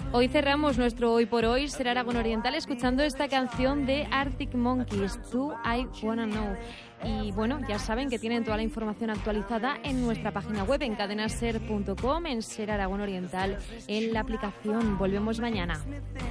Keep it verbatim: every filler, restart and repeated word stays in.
Hoy cerramos nuestro Hoy por Hoy, Ser Aragón Oriental, escuchando esta canción de Arctic Monkeys, Do I Wanna Know. Y bueno, ya saben que tienen toda la información actualizada en nuestra página web, en cadenaser punto com, en Ser Aragón Oriental, en la aplicación. Volvemos mañana.